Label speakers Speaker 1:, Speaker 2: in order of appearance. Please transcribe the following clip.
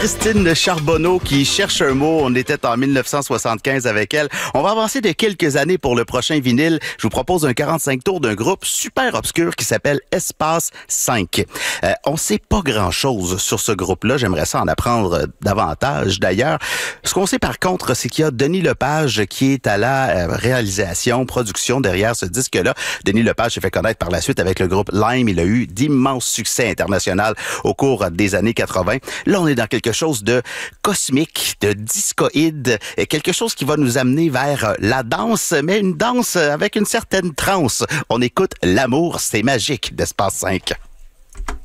Speaker 1: Christine Charbonneau qui cherche un mot. On était en 1975 avec elle. On va avancer de quelques années pour le prochain vinyle. Je vous propose un 45 tours d'un groupe super obscur qui s'appelle Espace 5. On sait pas grand-chose sur ce groupe-là. J'aimerais ça en apprendre davantage. D'ailleurs, ce qu'on sait par contre, c'est qu'il y a Denis Lepage qui est à la réalisation, production derrière ce disque-là. Denis Lepage s'est fait connaître par la suite avec le groupe Lime. Il a eu d'immenses succès internationaux au cours des années 80. Là, on est dans quelque chose de cosmique, de discoïde, et quelque chose qui va nous amener vers la danse, mais une danse avec une certaine transe. On écoute L'amour, c'est magique d'Espace 5.